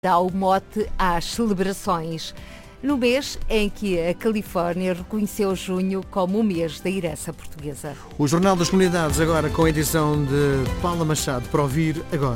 dá o mote às celebrações, no mês em que a Califórnia reconheceu junho como o mês da herança portuguesa. O Jornal das Comunidades agora com a edição de Paula Machado, para ouvir agora.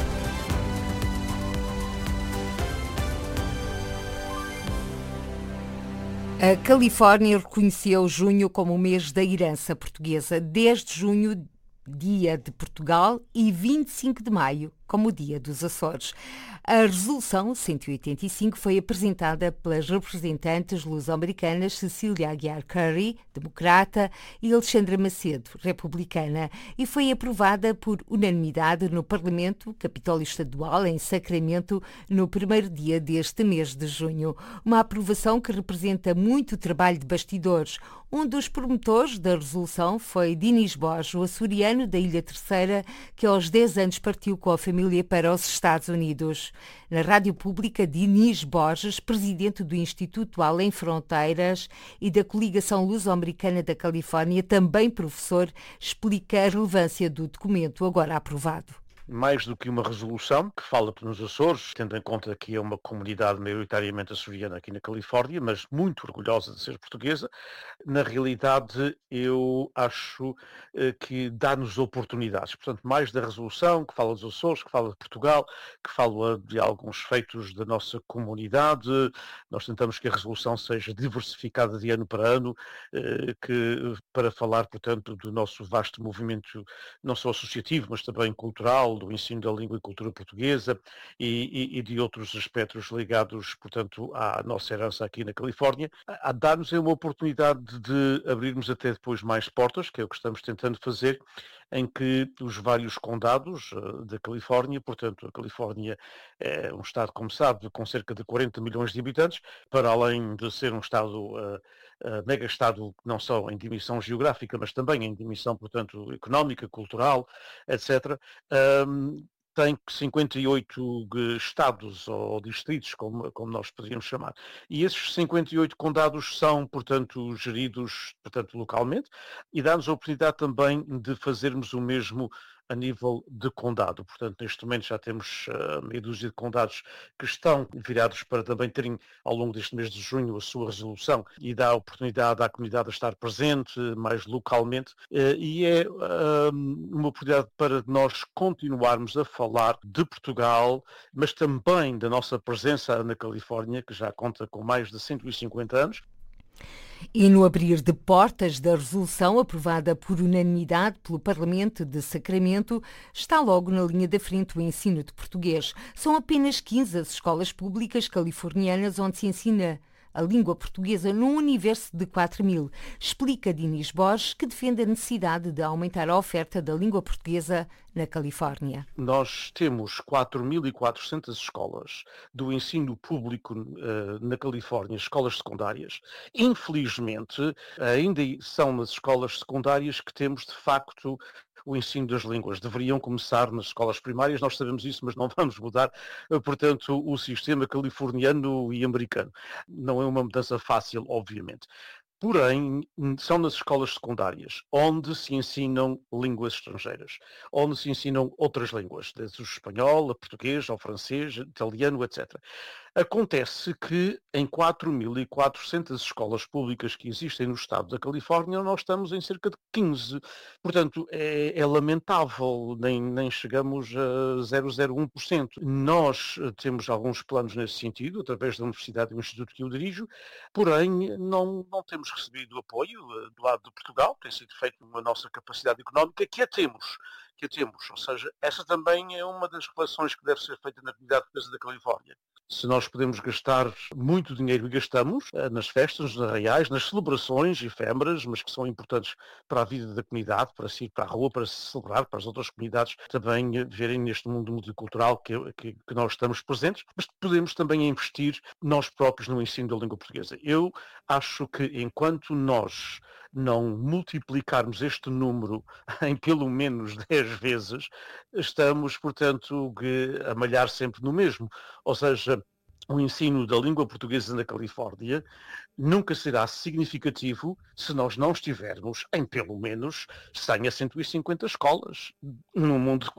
A Califórnia reconheceu junho como o mês da herança portuguesa, desde junho, Dia de Portugal, e 25 de maio como o Dia dos Açores. A Resolução 185 foi apresentada pelas representantes luso-americanas Cecília Aguiar Curry, democrata, e Alexandra Macedo, republicana, e foi aprovada por unanimidade no Parlamento, Capitólio Estadual, em Sacramento, no primeiro dia deste mês de junho. Uma aprovação que representa muito trabalho de bastidores. Um dos promotores da resolução foi Dinis Borges, o açoriano da Ilha Terceira, que aos 10 anos partiu com a família para os Estados Unidos. Na rádio pública, Dinis Borges, presidente do Instituto Além Fronteiras e da Coligação Luso-Americana da Califórnia, também professor, explica a relevância do documento agora aprovado. Mais do que uma resolução que fala nos Açores, tendo em conta que é uma comunidade maioritariamente açoriana aqui na Califórnia, mas muito orgulhosa de ser portuguesa, na realidade eu acho que dá-nos oportunidades. Portanto, mais da resolução que fala dos Açores, que fala de Portugal, que fala de alguns feitos da nossa comunidade. Nós tentamos que a resolução seja diversificada de ano para ano, para falar, portanto, do nosso vasto movimento, não só associativo, mas também cultural, do ensino da língua e cultura portuguesa e de outros aspectos ligados, portanto, à nossa herança aqui na Califórnia. A dar-nos uma oportunidade de abrirmos até depois mais portas, que é o que estamos tentando fazer, em que os vários condados da Califórnia, portanto, a Califórnia é um estado, como sabe, com cerca de 40 milhões de habitantes, para além de ser um estado mega-estado, não só em dimensão geográfica, mas também em dimensão, portanto, económica, cultural, etc., tem 58 estados ou distritos, como nós poderíamos chamar. E esses 58 condados são, portanto, geridos, portanto, localmente, e dá-nos a oportunidade também de fazermos o mesmo a nível de condado. Portanto, neste momento já temos meia dúzia de condados que estão virados para também terem, ao longo deste mês de junho, a sua resolução, e dá a oportunidade à comunidade a estar presente mais localmente, e é uma oportunidade para nós continuarmos a falar de Portugal, mas também da nossa presença na Califórnia, que já conta com mais de 150 anos. E no abrir de portas da resolução aprovada por unanimidade pelo Parlamento de Sacramento, está logo na linha da frente o ensino de português. São apenas 15 as escolas públicas californianas onde se ensina a língua portuguesa num universo de 4.000. Explica Dinis Borges, que defende a necessidade de aumentar a oferta da língua portuguesa na Califórnia. Nós temos 4.400 escolas do ensino público na Califórnia, escolas secundárias. Infelizmente, ainda são nas escolas secundárias que temos, de facto, o ensino das línguas. Deveriam começar nas escolas primárias, nós sabemos isso, mas não vamos mudar, portanto, o sistema californiano e americano. Não é uma mudança fácil, obviamente. Porém, são nas escolas secundárias onde se ensinam línguas estrangeiras, onde se ensinam outras línguas, desde o espanhol, o português, ao francês, italiano, etc. Acontece que em 4.400 escolas públicas que existem no estado da Califórnia, nós estamos em cerca de 15. Portanto, é lamentável, nem chegamos a 0,01%. Nós temos alguns planos nesse sentido, através da Universidade e do Instituto que eu dirijo, porém não temos recebido apoio do lado de Portugal, tem sido feito uma nossa capacidade económica, que a temos. Ou seja, essa também é uma das reflexões que deve ser feita na comunidade portuguesa da Califórnia. Se nós podemos gastar muito dinheiro, e gastamos, nas festas, nos arraiais, nas celebrações efêmeras, mas que são importantes para a vida da comunidade, para se ir para a rua, para se celebrar, para as outras comunidades também verem neste mundo multicultural que nós estamos presentes, mas podemos também investir nós próprios no ensino da língua portuguesa. Eu acho que enquanto nós não multiplicarmos este número em pelo menos 10 vezes, estamos, portanto, a malhar sempre no mesmo. Ou seja, o ensino da língua portuguesa na Califórnia nunca será significativo se nós não estivermos em pelo menos 100 a 150 escolas, num mundo de 4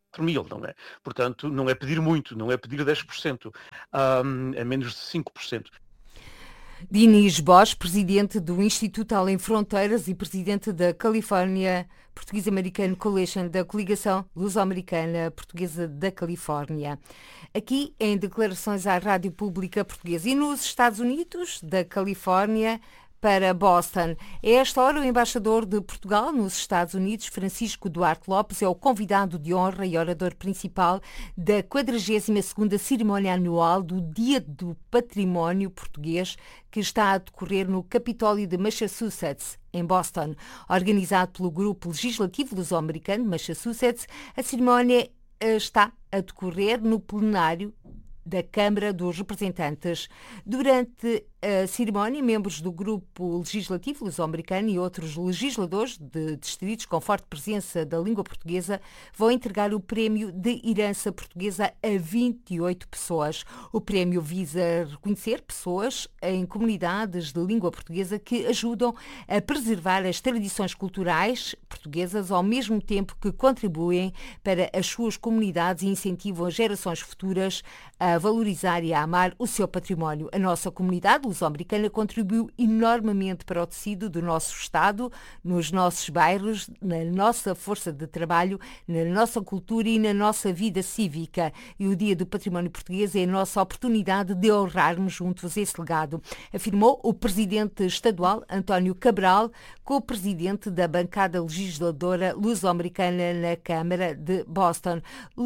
mil, não é? Portanto, não é pedir muito, não é pedir 10%, é menos de 5%. Dinis Bosch, presidente do Instituto Além Fronteiras e presidente da California Portuguese-American Coalition, da Coligação Luso-Americana Portuguesa da Califórnia. Aqui em declarações à Rádio Pública Portuguesa. E nos Estados Unidos, da Califórnia para Boston. A esta hora, o embaixador de Portugal nos Estados Unidos, Francisco Duarte Lopes, é o convidado de honra e orador principal da 42ª cerimónia anual do Dia do Património Português, que está a decorrer no Capitólio de Massachusetts, em Boston. Organizado pelo Grupo Legislativo Luso-Americano de Massachusetts, a cerimónia está a decorrer no plenário da Câmara dos Representantes. Durante a cerimónia, membros do Grupo Legislativo Luso-Americano e outros legisladores de distritos com forte presença da língua portuguesa vão entregar o Prémio de Herança Portuguesa a 28 pessoas. O prémio visa reconhecer pessoas em comunidades de língua portuguesa que ajudam a preservar as tradições culturais portuguesas ao mesmo tempo que contribuem para as suas comunidades e incentivam as gerações futuras a valorizar e a amar o seu património. A nossa comunidade luso-americana contribuiu enormemente para o tecido do nosso Estado, nos nossos bairros, na nossa força de trabalho, na nossa cultura e na nossa vida cívica. E o Dia do Património Português é a nossa oportunidade de honrarmos juntos esse legado, afirmou o presidente estadual, António Cabral, co-presidente da bancada legisladora luso-americana na Câmara de Boston.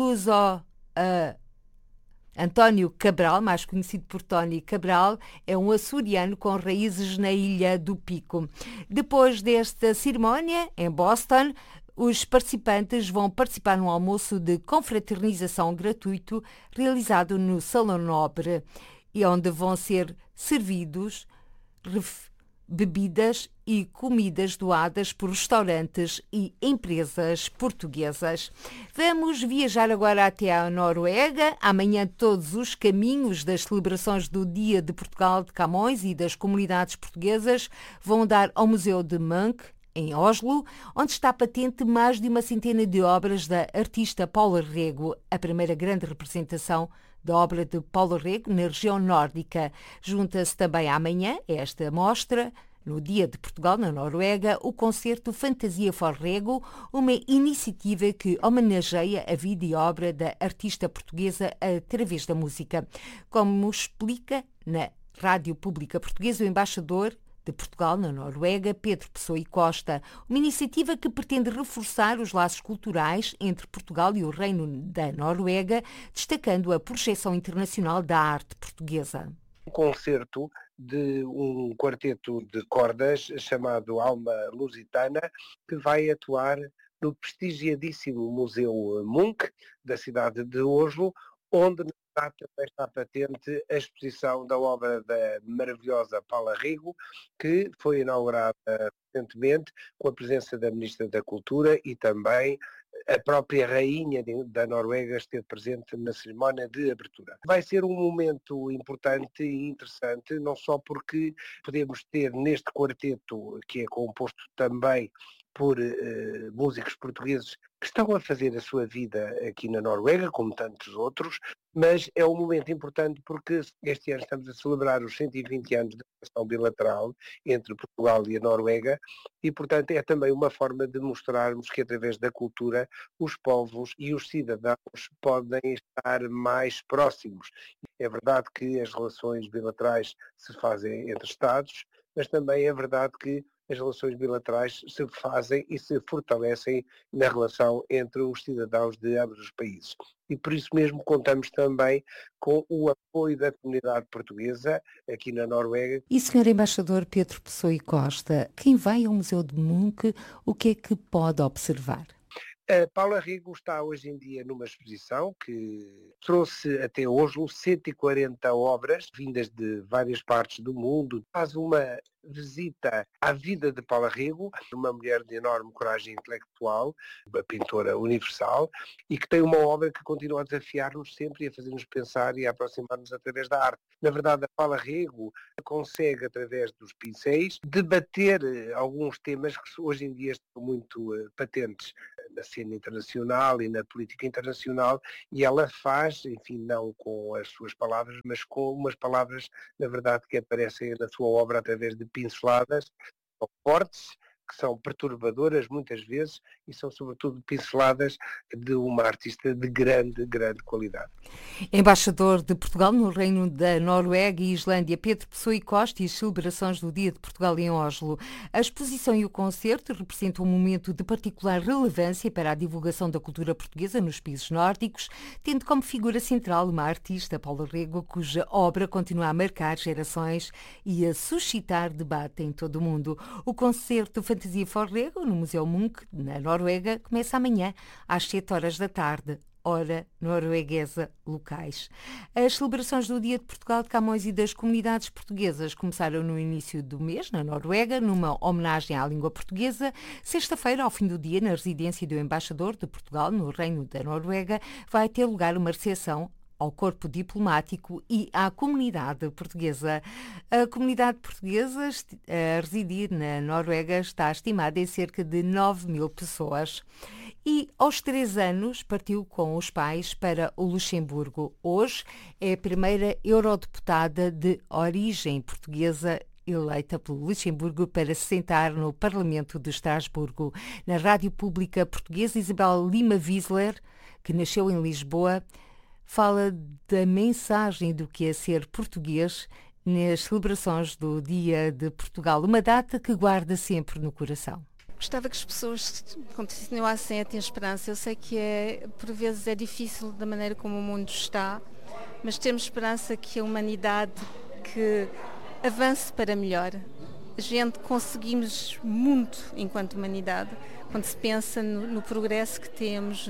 António Cabral, mais conhecido por Tony Cabral, é um açoriano com raízes na Ilha do Pico. Depois desta cerimónia, em Boston, os participantes vão participar num almoço de confraternização gratuito realizado no Salão Nobre, e onde vão ser servidos bebidas e comidas doadas por restaurantes e empresas portuguesas. Vamos viajar agora até a Noruega. Amanhã todos os caminhos das celebrações do Dia de Portugal de Camões e das comunidades portuguesas vão dar ao Museu de Munch, em Oslo, onde está patente mais de uma centena de obras da artista Paula Rego, a primeira grande representação da obra de Paulo Rego na região nórdica. Junta-se também amanhã a esta mostra, no Dia de Portugal, na Noruega, o concerto Fantasia for Rego, uma iniciativa que homenageia a vida e obra da artista portuguesa através da música. Como explica na Rádio Pública Portuguesa o embaixador de Portugal na Noruega, Pedro Pessoa e Costa, uma iniciativa que pretende reforçar os laços culturais entre Portugal e o Reino da Noruega, destacando a projeção internacional da arte portuguesa. Um concerto de um quarteto de cordas chamado Alma Lusitana, que vai atuar no prestigiadíssimo Museu Munch, da cidade de Oslo, onde está patente a exposição da obra da maravilhosa Paula Rego, que foi inaugurada recentemente com a presença da Ministra da Cultura, e também a própria rainha da Noruega esteve presente na cerimónia de abertura. Vai ser um momento importante e interessante, não só porque podemos ter neste quarteto, que é composto também por músicos portugueses que estão a fazer a sua vida aqui na Noruega, como tantos outros, mas é um momento importante porque este ano estamos a celebrar os 120 anos da relação bilateral entre Portugal e a Noruega, e portanto é também uma forma de mostrarmos que através da cultura os povos e os cidadãos podem estar mais próximos. É verdade que as relações bilaterais se fazem entre Estados, mas também é verdade que as relações bilaterais se fazem e se fortalecem na relação entre os cidadãos de ambos os países. E por isso mesmo contamos também com o apoio da comunidade portuguesa aqui na Noruega. E, Sr. Embaixador Pedro Pessoa e Costa, quem vai ao Museu de Munch, o que é que pode observar? A Paula Rego está hoje em dia numa exposição que trouxe até hoje 140 obras vindas de várias partes do mundo. Faz uma visita à vida de Paula Rego, uma mulher de enorme coragem intelectual, uma pintora universal, e que tem uma obra que continua a desafiar-nos sempre e a fazer-nos pensar e a aproximar-nos através da arte. Na verdade, a Paula Rego consegue, através dos pincéis, debater alguns temas que hoje em dia estão muito patentes. na cena internacional e na política internacional, e ela faz, enfim, não com as suas palavras, mas com umas palavras, na verdade, que aparecem na sua obra através de pinceladas fortes, que são perturbadoras muitas vezes e são sobretudo pinceladas de uma artista de grande, grande qualidade. Embaixador de Portugal no Reino da Noruega e Islândia, Pedro Pessoa e Costa, e as celebrações do Dia de Portugal em Oslo. A exposição e o concerto representam um momento de particular relevância para a divulgação da cultura portuguesa nos países nórdicos, tendo como figura central uma artista, Paula Rego, cuja obra continua a marcar gerações e a suscitar debate em todo o mundo. O concerto Fantasia for Rego, no Museu Munch, na Noruega, começa amanhã às 7 da tarde, hora norueguesa locais. As celebrações do Dia de Portugal de Camões e das comunidades portuguesas começaram no início do mês, na Noruega, numa homenagem à língua portuguesa. Sexta-feira, ao fim do dia, na residência do Embaixador de Portugal no Reino da Noruega, vai ter lugar uma recepção ao corpo diplomático e à comunidade portuguesa. A comunidade portuguesa a residir na Noruega está estimada em cerca de 9.000 pessoas. E aos 3 anos partiu com os pais para o Luxemburgo. Hoje é a primeira eurodeputada de origem portuguesa eleita pelo Luxemburgo para se sentar no Parlamento de Estrasburgo. Na Rádio Pública Portuguesa, Isabel Lima Wiesler, que nasceu em Lisboa, fala da mensagem do que é ser português nas celebrações do Dia de Portugal, uma data que guarda sempre no coração. Gostava que as pessoas continuassem a ter esperança. Eu sei que por vezes é difícil da maneira como o mundo está, mas temos esperança que a humanidade que avance para melhor. A gente conseguimos muito enquanto humanidade, quando se pensa no progresso que temos,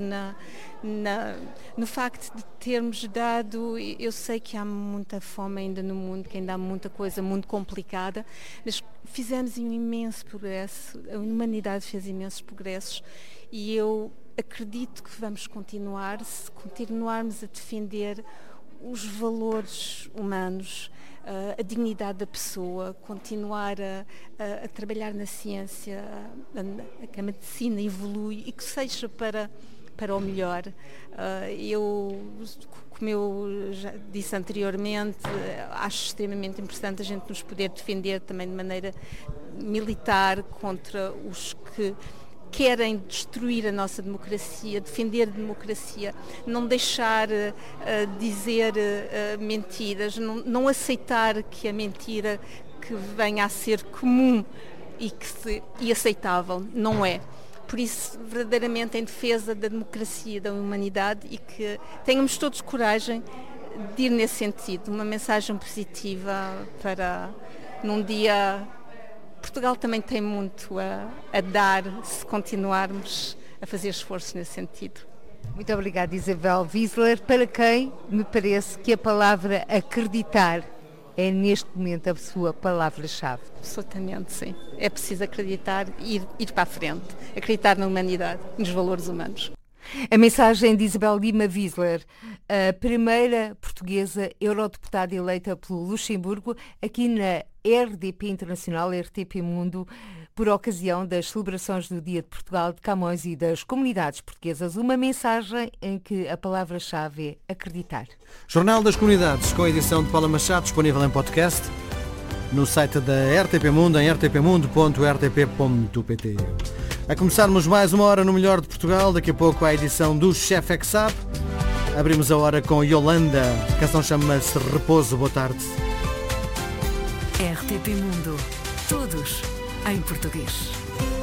no facto de termos dado. Eu sei que há muita fome ainda no mundo, que ainda há muita coisa muito complicada, mas fizemos um imenso progresso, a humanidade fez imensos progressos e eu acredito que vamos continuar, se continuarmos a defender os valores humanos, a dignidade da pessoa, continuar a trabalhar na ciência, que a medicina evolui e que seja para o melhor. Como eu já disse anteriormente, acho extremamente importante a gente nos poder defender também de maneira militar contra os que querem destruir a nossa democracia, defender a democracia, não deixar dizer mentiras, não aceitar que a mentira que venha a ser comum e aceitável, não é. Por isso, verdadeiramente em defesa da democracia, da humanidade, e que tenhamos todos coragem de ir nesse sentido, uma mensagem positiva para num dia. Portugal também tem muito a dar se continuarmos a fazer esforços nesse sentido. Muito obrigada, Isabel Wiesler, para quem me parece que a palavra acreditar é neste momento a sua palavra-chave. Absolutamente, sim. É preciso acreditar e ir para a frente. Acreditar na humanidade, nos valores humanos. A mensagem de Isabel Lima Wiesler, a primeira portuguesa eurodeputada eleita pelo Luxemburgo, aqui na RDP Internacional, RTP Mundo, por ocasião das celebrações do Dia de Portugal de Camões e das comunidades portuguesas. Uma mensagem em que a palavra-chave é acreditar. Jornal das Comunidades, com a edição de Paula Machado, disponível em podcast, no site da RTP Mundo, em rtpmundo.rtp.pt. A começarmos mais uma hora no Melhor de Portugal, daqui a pouco a edição do Chef é que Sabe. Abrimos a hora com Yolanda, a canção chama-se Repouso. Boa tarde. RTP Mundo, todos em português.